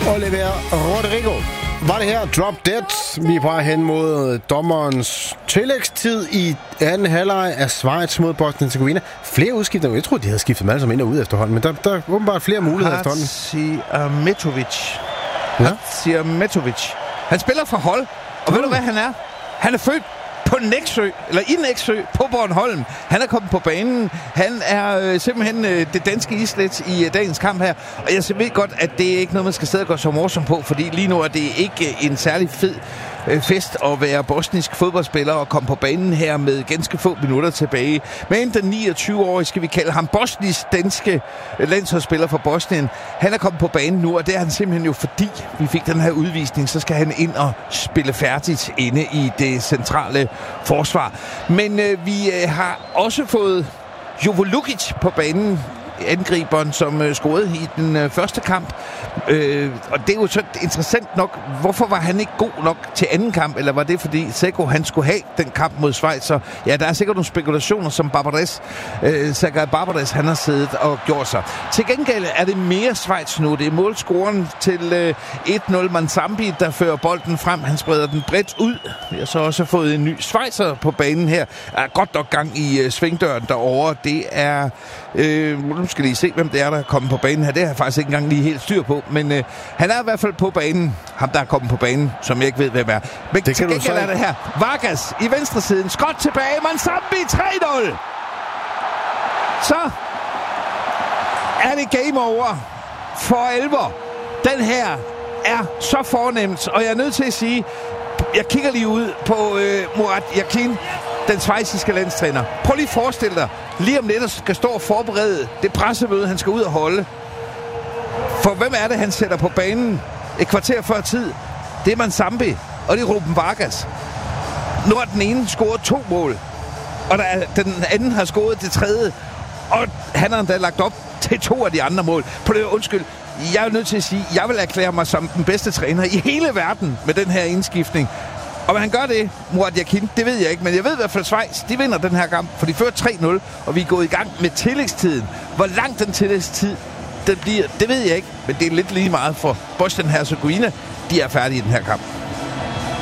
Oliver Rodrigo. Var det her Drop Dead? Vi er på hen mod dommerens tillægstid i anden halvleg af Schweiz mod Bosnien-Hercegovina. Flere udskiftninger. Jeg tror, de havde skiftet dem alle sammen ind og ud efterhånden, men der er åbenbart flere muligheder efterhånden. Hatzimetovic. Han spiller for hold, og ved du hvad han er? Han er født på Nexø, eller i Nexø, på Bornholm. Han er kommet på banen. Han er simpelthen det danske islet i dagens kamp her. Og jeg ved godt, at det er ikke noget, man skal sidde og gå så morsom på, fordi lige nu er det ikke en særlig fed fest at være bosnisk fodboldspiller og komme på banen her med ganske få minutter tilbage. Men den 29-årige, skal vi kalde ham bosnisk-danske landsholdsspiller for Bosnien, han er kommet på banen nu, og det er han simpelthen jo, fordi vi fik den her udvisning, så skal han ind og spille færdigt inde i det centrale forsvar. Men vi har også fået Jovo Lukic på banen, angriberen, som scorede i den første kamp. Og det er jo så interessant nok, hvorfor var han ikke god nok til anden kamp, eller var det fordi Seko han skulle have den kamp mod Schweiz? Så ja, der er sikkert nogle spekulationer, som Sergej Barbares, han har siddet og gjort sig. Til gengæld er det mere Schweiz nu. Det er målscoren til 1-0 Manzambi, der fører bolden frem. Han spreder den bredt ud. Vi har så også fået en ny Schweizer på banen her. Er godt nok gang i svingdøren derovre. Det er... nu skal lige se, hvem det er, der er kommet på banen her. Det har jeg faktisk ikke engang lige helt styr på. Men han er i hvert fald på banen. Ham, der er kommet på banen, som jeg ikke ved, hvem er. Men det til gengæld er det her. Vargas i venstre siden. Skot tilbage. Manzambi 3-0. Så er det game over for alvor. Den her er så fornemt. Og jeg er nødt til at sige, jeg kigger lige ud på Murat Yakin, den schweiziske landstræner. Prøv lige at forestille dig, lige om lidt skal stå og forberede det pressemøde, han skal ud og holde. For hvem er det, han sætter på banen et kvarter før tid? Det er Manzambi, og det er Ruben Vargas. Nu har den ene scoret 2 mål, og den anden har scoret det tredje, og han har endda lagt op til 2 af de andre mål. Undskyld, jeg er nødt til at sige, jeg vil erklære mig som den bedste træner i hele verden med den her indskiftning. Og hvad han gør det, Murat Yakin, det ved jeg ikke. Men jeg ved i hvert fald, at Schweiz, de vinder den her kamp, for de fører 3-0, og vi er gået i gang med tillægstiden. Hvor lang den tillægstid den bliver, det ved jeg ikke. Men det er lidt lige meget for Bosnien-Hercegovina. De er færdige i den her kamp.